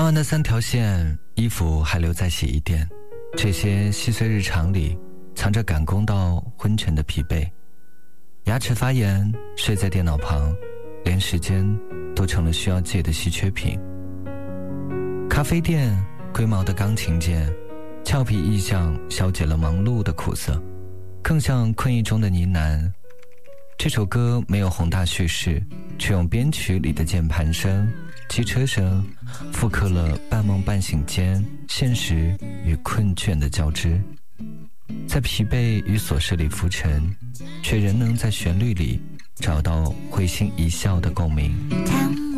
完的3条线，衣服还留在洗衣店，这些细碎日常里藏着赶工到昏沉的疲惫。牙齿发炎，睡在电脑旁，连时间都成了需要借的稀缺品。咖啡店龟毛的钢琴键，俏皮意象消解了忙碌的苦涩，更像困意中的呢喃。这首歌没有宏大叙事，却用编曲里的键盘声、机车声复刻了半梦半醒间现实与困倦的交织，在疲惫与琐事里浮沉，却仍能在旋律里找到会心一笑的共鸣。